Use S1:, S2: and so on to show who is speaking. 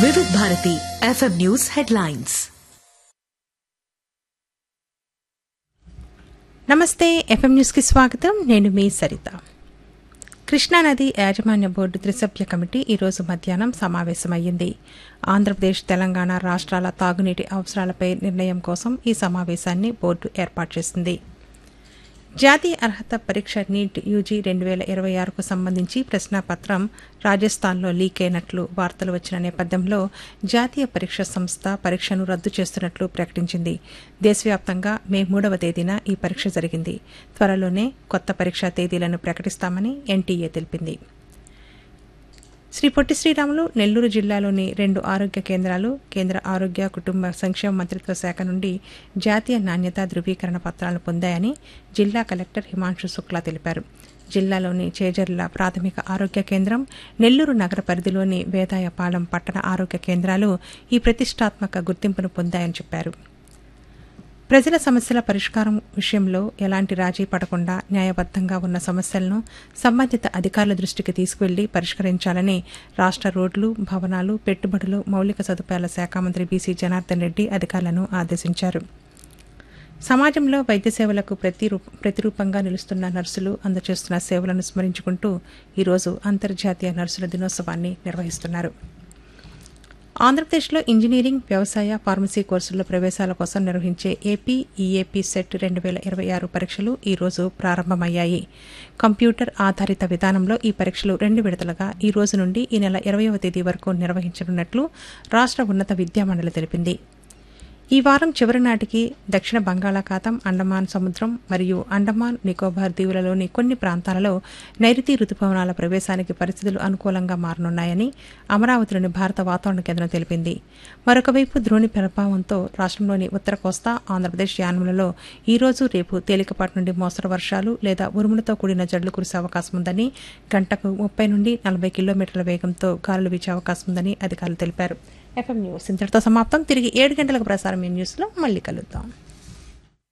S1: వివిధ Bharati FM news headlines.
S2: నమస్తే, FM news కి స్వాగతం. నేను మీ సరిత. కృష్ణానది యాజమాన్య బోర్డు త్రిసభ్య కమిటీ ఈరోజు మధ్యాహ్నం సమావేశమయ్యింది. ఆంధ్రప్రదేశ్, తెలంగాణ రాష్ట్రాల తాగునీటి అవసరాలపై నిర్ణయం కోసం ఈ సమావేశాన్ని బోర్డు ఏర్పాటు చేసింది. జాతీయ అర్హత పరీక్ష నీట్ యూజీ 2026కు సంబంధించి ప్రశ్నాపత్రం రాజస్థాన్లో లీక్ అయినట్లు వార్తలు వచ్చిన నేపథ్యంలో జాతీయ పరీక్ష సంస్థ పరీక్షను రద్దు చేస్తున్నట్లు ప్రకటించింది. దేశవ్యాప్తంగా మే 3వ తేదీన ఈ పరీక్ష జరిగింది. త్వరలోనే కొత్త పరీక్షా తేదీలను ప్రకటిస్తామని ఎన్టీఏ తెలిపింది. శ్రీ పొట్టి శ్రీరాములు నెల్లూరు జిల్లాలోని 2 ఆరోగ్య కేంద్రాలు కేంద్ర ఆరోగ్య కుటుంబ సంక్షేమ మంత్రిత్వ శాఖ నుండి జాతీయ నాణ్యతా ధృవీకరణ పత్రాలను పొందాయని జిల్లా కలెక్టర్ హిమాంశు శుక్లా తెలిపారు. జిల్లాలోని చేజర్ల ప్రాథమిక ఆరోగ్య కేంద్రం, నెల్లూరు నగర పరిధిలోని వేదాయపాలెం పట్టణ ఆరోగ్య కేంద్రాలు ఈ ప్రతిష్టాత్మక గుర్తింపును పొందాయని చెప్పారు. ప్రజల సమస్యల పరిష్కారం విషయంలో ఎలాంటి రాజీ పడకుండా న్యాయబద్దంగా ఉన్న సమస్యలను సంబంధిత అధికారుల దృష్టికి తీసుకువెళ్లి పరిష్కరించాలని రాష్ట్ర రోడ్లు, భవనాలు, పెట్టుబడులు, మౌలిక సదుపాయాల శాఖ మంత్రి బీసీ జనార్దన్ రెడ్డి అధికారులను ఆదేశించారు. సమాజంలో వైద్య సేవలకు ప్రతిరూపంగా నిలుస్తున్న నర్సులు అందజేస్తున్న సేవలను స్మరించుకుంటూ ఈరోజు అంతర్జాతీయ నర్సుల దినోత్సవాన్ని నిర్వహిస్తున్నారు. ఆంధ్రప్రదేశ్లో ఇంజనీరింగ్, వ్యవసాయ, ఫార్మసీ కోర్సుల్లో ప్రవేశాల కోసం నిర్వహించే ఏపీ ఈఏపీ సెట్ 2026 పరీక్షలు ఈ రోజు ప్రారంభమయ్యాయి. కంప్యూటర్ ఆధారిత విధానంలో ఈ పరీక్షలు 2 విడతలుగా ఈ రోజు నుండి ఈ నెల 20వ తేదీ వరకు నిర్వహించనున్నట్లు రాష్ట్ర ఉన్నత విద్యామండలి తెలిపింది. ఈ వారం చివరి నాటికి దక్షిణ బంగాళాఖాతం, అండమాన్ సముద్రం మరియు అండమాన్ నికోబార్ దీవులలోని కొన్ని ప్రాంతాలలో నైరుతి రుతుపవనాల ప్రవేశానికి పరిస్థితులు అనుకూలంగా మారనున్నాయని అమరావతిలోని భారత వాతావరణ కేంద్రం తెలిపింది. మరొకవైపు ద్రోణి ప్రభావంతో రాష్ట్రంలోని ఉత్తర కోస్తా, ఆంధ్రప్రదేశ్ యానములలో ఈ రోజు, రేపు తేలికపాటి నుండి మోస్తరు వర్షాలు లేదా ఉరుములతో కూడిన జల్లు కురిసే అవకాశం ఉందని, గంటకు 30 నుండి 40 కిలోమీటర్ల వేగంతో గాలులు వీచే అవకాశం ఉందని అధికారులు తెలిపారు. ఎఫ్ఎం న్యూస్ ఇంతటితో సమాప్తం. తిరిగి 7 గంటలకు ప్రసారం ఈ న్యూస్లో మళ్ళీ కలుద్దాం.